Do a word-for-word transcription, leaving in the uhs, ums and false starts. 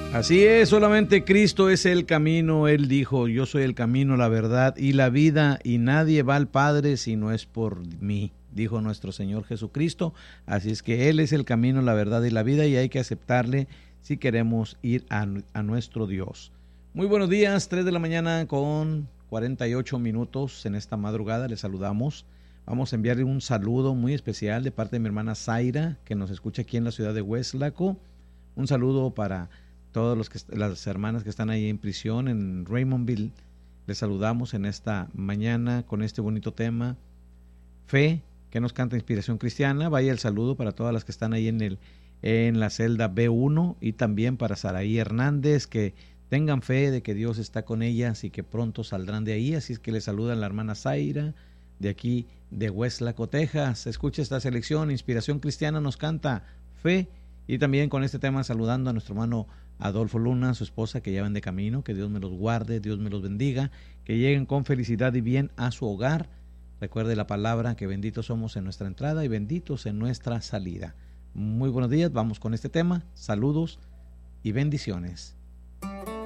Así es, solamente Cristo es el camino. Él dijo, yo soy el camino, la verdad y la vida, y nadie va al Padre si no es por mí, dijo nuestro Señor Jesucristo. Así es que Él es el camino, la verdad y la vida, y hay que aceptarle si queremos ir a, a nuestro Dios. Muy buenos días, tres de la mañana con cuarenta y ocho minutos en esta madrugada, les saludamos. Vamos a enviarle un saludo muy especial de parte de mi hermana Zaira, que nos escucha aquí en la ciudad de Westlaco. Un saludo para todas los que, las hermanas que están ahí en prisión en Raymondville. Les saludamos en esta mañana con este bonito tema, Fe, que nos canta Inspiración Cristiana. Vaya el saludo para todas las que están ahí en, el, en la celda B uno, y también para Saraí Hernández, que tengan fe de que Dios está con ellas y que pronto saldrán de ahí. Así es que les saluda la hermana Zaira de aquí de Westlaco, Texas. Escucha esta selección, Inspiración Cristiana nos canta Fe, y también con este tema saludando a nuestro hermano Adolfo Luna, su esposa, que ya van de camino. Que Dios me los guarde, Dios me los bendiga, que lleguen con felicidad y bien a su hogar. Recuerde la palabra que benditos somos en nuestra entrada y benditos en nuestra salida. Muy buenos días, vamos con este tema. Saludos y bendiciones.